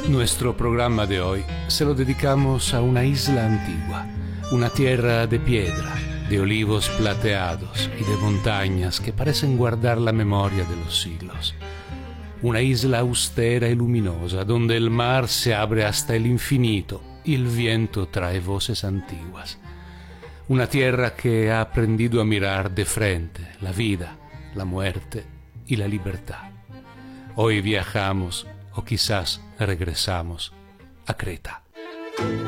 Nuestro programa de hoy se lo dedicamos a una isla antigua, una tierra de piedra, de olivos plateados y de montañas que parecen guardar la memoria de los siglos. Una isla austera y luminosa, donde el mar se abre hasta el infinito y el viento trae voces antiguas. Una tierra que ha aprendido a mirar de frente la vida, la muerte y la libertad. Hoy viajamos, o quizás regresamos, a Creta.